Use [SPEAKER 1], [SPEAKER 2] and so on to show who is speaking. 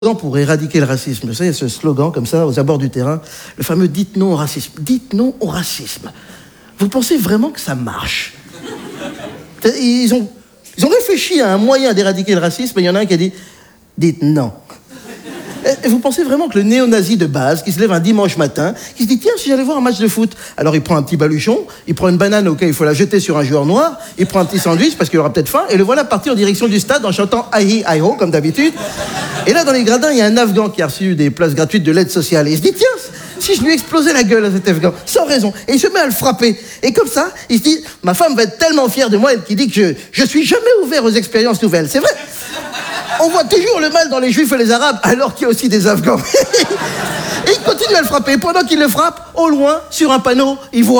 [SPEAKER 1] Pour éradiquer le racisme. Vous savez, ce slogan comme ça, aux abords du terrain, le fameux « dites non au racisme ». Dites non au racisme. Vous pensez vraiment que ça marche? Ils ont réfléchi à un moyen d'éradiquer le racisme, et il y en a un qui a dit « dites non ». Et vous pensez vraiment que le néo-nazi de base, qui se lève un dimanche matin, qui se dit « tiens, si j'allais voir un match de foot », alors il prend un petit baluchon, il prend une banane auquel il faut la jeter sur un joueur noir, il prend un petit sandwich parce qu'il aura peut-être faim, et le voilà parti en direction du stade en chantant « ahi, ahi-ho » comme d'habitude. Et là, dans les gradins, il y a un Afghan qui a reçu des places gratuites de l'aide sociale. Et il se dit, tiens, si je lui explosais la gueule à cet Afghan, sans raison. Et il se met à le frapper. Et comme ça, il se dit, ma femme va être tellement fière de moi, elle qui dit que je suis jamais ouvert aux expériences nouvelles. C'est vrai. On voit toujours le mal dans les Juifs et les Arabes, alors qu'il y a aussi des Afghans. Et il continue à le frapper. Pendant qu'il le frappe, au loin, sur un panneau, il voit